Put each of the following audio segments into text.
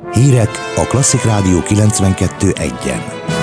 Hírek a Klasszik Rádió 92.1-en.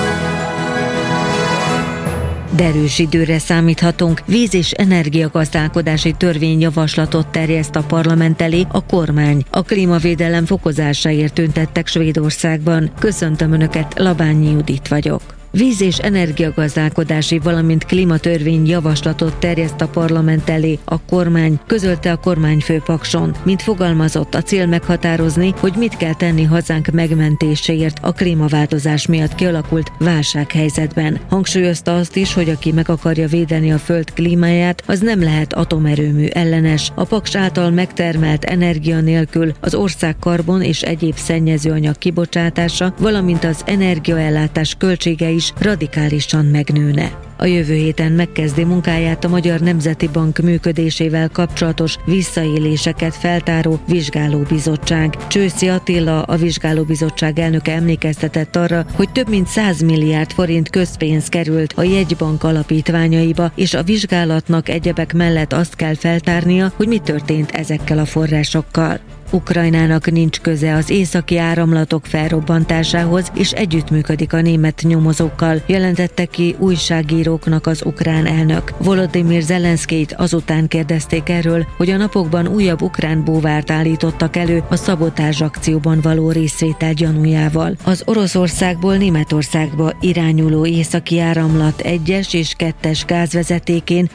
Derűs időre számíthatunk. Víz- és energiagazdálkodási törvényjavaslatot terjeszt a parlament elé a kormány. A klímavédelem fokozásáért tüntettek Svédországban. Köszöntöm Önöket, Labányi Judit vagyok. Víz- és energiagazdálkodási, valamint klímatörvény javaslatot terjeszt a parlament elé a kormány, közölte a kormányfő Pakson. Mint fogalmazott, a cél meghatározni, hogy mit kell tenni hazánk megmentéséért a klímaváltozás miatt kialakult válsághelyzetben. Hangsúlyozta azt is, hogy aki meg akarja védeni a föld klímáját, az nem lehet atomerőmű ellenes. A Paks által megtermelt energia nélkül az ország karbon és egyéb szennyezőanyag kibocsátása, valamint az energiaellátás költsége is radikálisan megnőne. A jövő héten megkezdi munkáját a Magyar Nemzeti Bank működésével kapcsolatos visszaéléseket feltáró vizsgálóbizottság. Csőszi Attila, a vizsgálóbizottság elnöke emlékeztetett arra, hogy több mint 100 milliárd forint közpénz került a jegybank alapítványaiba, és a vizsgálatnak egyebek mellett azt kell feltárnia, hogy mi történt ezekkel a forrásokkal. Ukrajnának nincs köze az északi áramlatok felrobbantásához, és együttműködik a német nyomozókkal, jelentette ki újságíróknak az ukrán elnök. Volodymyr Zelenszkijt azután kérdezték erről, hogy a napokban újabb ukrán búvárt állítottak elő a szabotázs akcióban való részvétel gyanújával. Az Oroszországból Németországba irányuló északi áramlat 1-es és 2-es gázvezetékén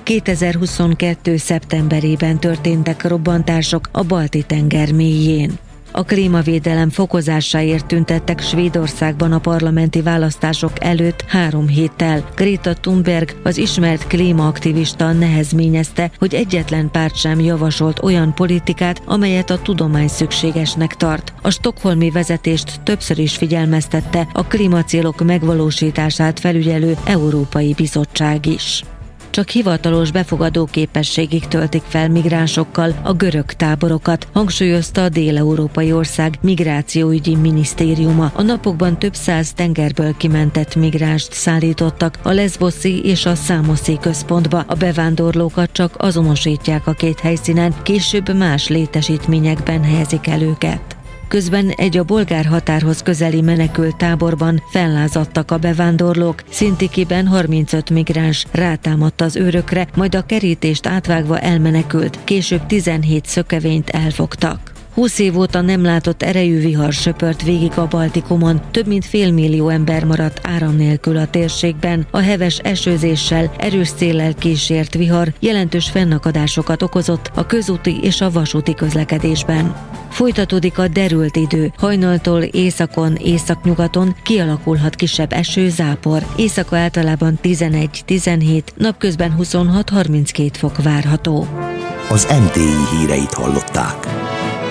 2022. szeptemberében történtek robbantások a Balti-tenger mélyén. A klímavédelem fokozásáért tüntettek Svédországban a parlamenti választások előtt 3 héttel. Greta Thunberg, az ismert klímaaktivista nehezményezte, hogy egyetlen párt sem javasolt olyan politikát, amelyet a tudomány szükségesnek tart. A stockholmi vezetést többször is figyelmeztette a klímacélok megvalósítását felügyelő Európai Bizottság is. Csak hivatalos befogadó képességig töltik fel migránsokkal a görög táborokat, hangsúlyozta a dél-európai ország migrációügyi minisztériuma. A napokban több 100 tengerből kimentett migránst szállítottak a Leszboszi és a Számoszi központba. A bevándorlókat csak azonosítják a két helyszínen, később más létesítményekben helyezik el őket. Közben egy a bolgár határhoz közeli menekült táborban fellázadtak a bevándorlók. Szintikiben 35 migráns rátámadt az őrökre, majd a kerítést átvágva elmenekült. Később 17 szökevényt elfogtak. 20 év óta nem látott erejű vihar söpört végig a Baltikumon, több mint félmillió ember maradt áram nélkül a térségben. A heves esőzéssel, erős széllel kísért vihar jelentős fennakadásokat okozott a közúti és a vasúti közlekedésben. Folytatódik a derült idő, hajnaltól északon, északnyugaton kialakulhat kisebb eső, zápor. Éjszaka általában 11-17, napközben 26-32 fok várható. Az MTI híreit hallották.